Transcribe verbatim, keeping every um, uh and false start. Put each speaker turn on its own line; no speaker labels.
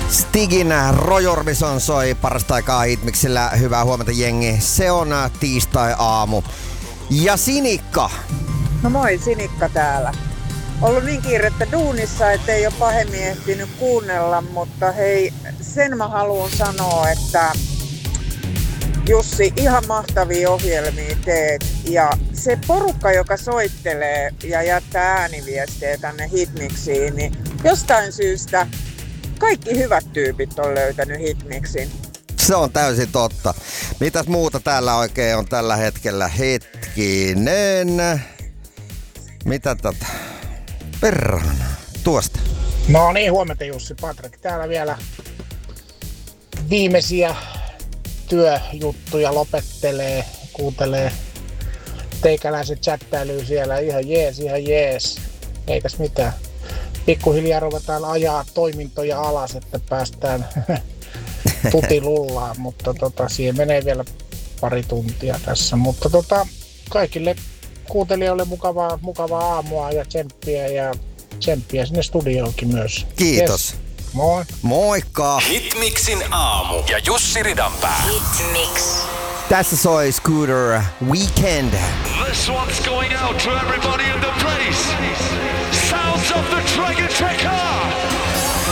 Stigin Roy Orbison soi parasta aikaa Hitmixillä. Hyvää huomenta jengi. Se on tiistai-aamu. Ja Sinikka.
No moi, Sinikka täällä. Ollut niin kiirettä duunissa, ettei ole pahemmin ehtinyt kuunnella, mutta hei, sen mä haluan sanoa, että Jussi, ihan mahtavia ohjelmia teet. Ja se porukka, joka soittelee ja jättää ääniviestejä tänne Hitmixiin, niin jostain syystä kaikki hyvät tyypit on löytänyt Hitmixin.
Se on täysin totta. Mitäs muuta täällä oikein on tällä hetkellä? Hetkinen. Mitä tota? Perhana. Tuosta.
No niin, huomenta Jussi, Patrik. Täällä vielä viimeisiä työjuttuja lopettelee, kuuntelee teikäläisen chattailyä siellä. Ihan jees, ihan jees. Ei tässä mitään. Pikkuhiljaa ruvetaan ajaa toimintoja alas, että päästään tutilullaan, mutta tota, siihen menee vielä pari tuntia tässä. Mutta tota, kaikille kuuntelijoille mukavaa, mukavaa aamua ja tsemppiä ja tsemppiä sinne studioonkin myös.
Kiitos.
Yes. Moi.
Moikka.
Hitmixin aamu ja Jussi Ridanpää.
Hitmix.
Tässä soi Scooter Weekend.
This one's going out to everybody in the place. Sounds of the Dragon Tracker.